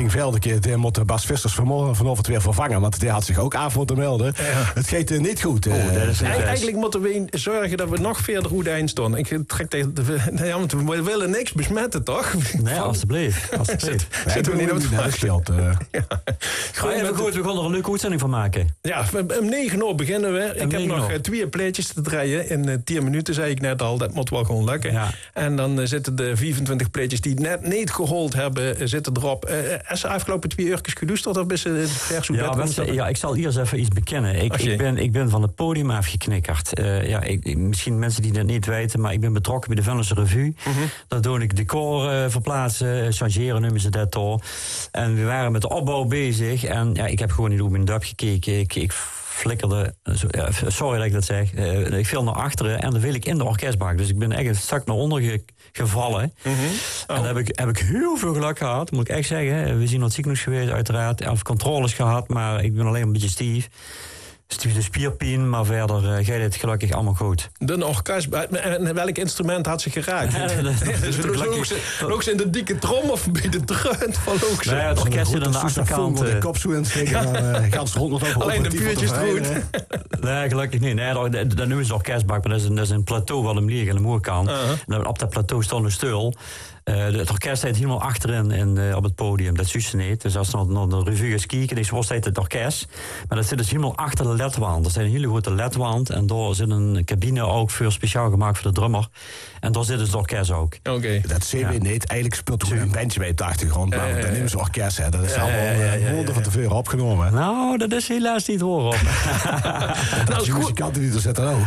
Richting Veldeke. Die moet Bas Vissers vanochtend weer vervangen. Want die had zich ook aan voor te melden. Ja. Het gaat niet goed. Eigenlijk moeten we zorgen dat we nog verder goed eind staan. Ik trek tegen want we willen niks besmetten, toch? Nee, alstublieft. Zitten we niet op het geld. Goed, we gaan er een leuke uitzending van maken. Ja, om 9 uur beginnen we. Ik heb nog 2 pleetjes te draaien. In 10 minuten zei ik net al. Dat moet wel gewoon lukken. Ja. En dan zitten de 24 pleetjes die net niet gehold hebben, zitten erop. Is ze afgelopen 2 uur gedoucht of is het vers ja, ik zal eerst even iets bekennen. Ik ben van het podium afgeknikkerd. Misschien mensen die dat niet weten, maar ik ben betrokken bij de Venlose Revue. Daar doe ik decor verplaatsen, changeren noemen ze dat al. En we waren met de opbouw bezig. En ik heb gewoon niet op mijn dup gekeken. Ik flikkerde, sorry dat ik dat zeg, ik viel naar achteren en dan viel ik in de orkestbak. Dus ik ben echt een stuk naar onder gevallen. En dan heb ik heel veel geluk gehad, moet ik echt zeggen. We zijn naar het ziekenhuis geweest, uiteraard. 11 controles gehad, maar ik ben alleen een beetje stief. De spierpijn, maar verder gaat het gelukkig allemaal goed. De orkest, en welk instrument had ze geraakt? Ook ze in de dikke trom of bij de dreun van ook? Nee, het orkest zit aan de achterkant. De kop zo in alleen de puurtjes goed. Nee, gelukkig niet. Nee, dat noemen ze orkestbak, maar dat is een plateau wat hem liggen aan de moerkant. En op dat plateau staat een stul. Het orkest staat helemaal achterin op het podium. Dat is juist niet. Dus als je naar de revue is kijken, is het orkest. Maar dat zit dus helemaal achter de ledwand. Er staat een hele grote ledwand. En daar zit een cabine ook voor speciaal gemaakt voor de drummer. En daar zit dus het orkest ook. Okay. Dat zien we niet. Eigenlijk speelt er een bandje bij op de achtergrond. Maar dan nemen ze orkest. Hè. Dat is allemaal honderden van tevoren opgenomen. Nou, dat is helaas niet hoor. Dat is muzikanten die er zitten ook.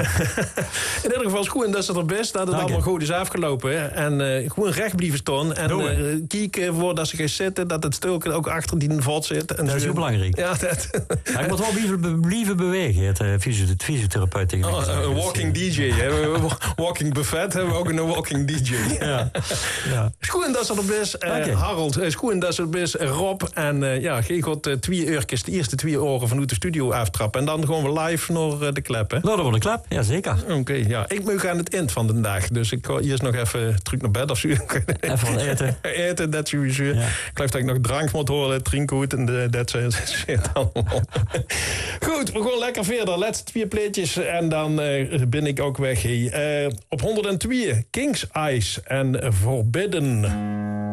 In ieder geval is goed en dat is er best. Dat het allemaal goed is afgelopen. En gewoon recht blijven staan. En kijken voordat ze gaan zitten. Dat het stuk ook achter die vod zit. En dat is heel belangrijk. Ja, ik moet wel blijven bewegen. Het fysiotherapeut tegen mij. Een walking DJ. Walking buffet hebben we ook een walking DJ. Ja. Is goed en dat is er best. Harold, is goed en dat is er best. Rob. En geen god 2 uurtjes. De eerste 2 uren vanuit de studio aftrappen. En dan gaan we live naar de klep. Hè? Nou, dat wordt een klep. Ja, zeker. Oké, ja. Ik moet aan het eind van de dag. Dus ik ga eerst nog even terug naar bed of zo. Even eten. Eten, dat sowieso. Ja. Ik geloof dat ik nog drank moet horen, drinkgoed en dat shit allemaal. Goed, we gaan lekker verder. Laatste 2 pleetjes en dan ben ik ook weg. Op 102, King's Eyes en Forbidden.